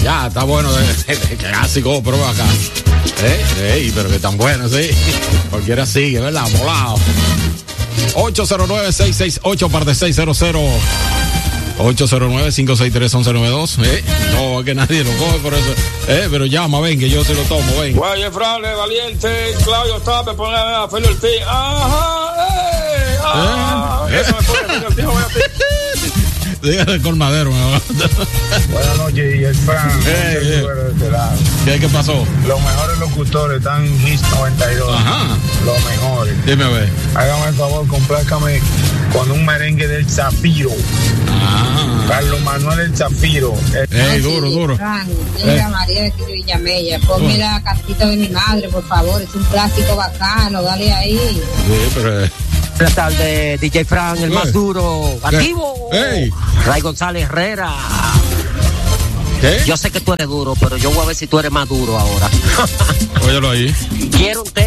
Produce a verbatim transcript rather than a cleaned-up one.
Ya, está bueno de, de, de clásico, pero acá. Eh, ey, pero que tan bueno, sí. Cualquiera sigue, ¿verdad? Molado. ocho cero nueve, seis seis ocho, parte seis cero cero. ocho cero nueve, cinco seis tres, once noventa y dos. Eh, no, es que nadie lo coge por eso. Eh, pero llama, ven, que yo se lo tomo, ven. Guay, Frable, Valiente, Claudio Tape, ponle a Félix Ortiz. Ajá, eh, ah, eh, eso me pone Félix Ortiz, voy a ti. Dígale el colmadero. Buenas noches, y el Fran. Eh, eh. ¿Qué, ¿Qué pasó? Los mejores locutores están en Hits noventa y dos. Ajá. Los mejores. Dime a ver. Hágame el favor, complácame con un merengue del Zafiro. Ah. Carlos Manuel el Zafiro. Ey, duro, duro. Fran, eh. María de Villamella. Ponme la casita de mi madre, por favor. Es un plástico bacano, dale ahí. Sí, pero... Buenas tardes, D J Fran, el ¿Qué? más duro, activo. Ey. Ray González Herrera. ¿Qué? Yo sé que tú eres duro, pero yo voy a ver si tú eres más duro ahora. Óyelo ahí. Quiero un